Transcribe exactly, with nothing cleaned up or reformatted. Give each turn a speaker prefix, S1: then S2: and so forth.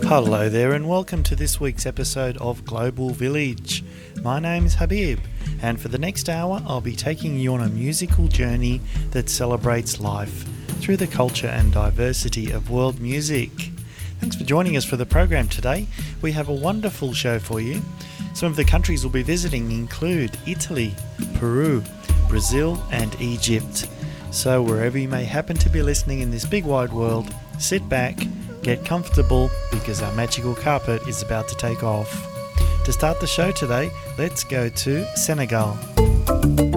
S1: Hello there and welcome to this week's episode of Global Village. My name is Habib and for the next hour I'll be taking you on a musical journey that celebrates life through the culture and diversity of world music. Thanks for joining us for the program today. We have a wonderful show for you. Some of the countries we'll be visiting include Italy, Peru, Brazil and Egypt. So wherever you may happen to be listening in this big wide world, sit back, get comfortable because our magical carpet is about to take off. To start the show today, let's go to Senegal.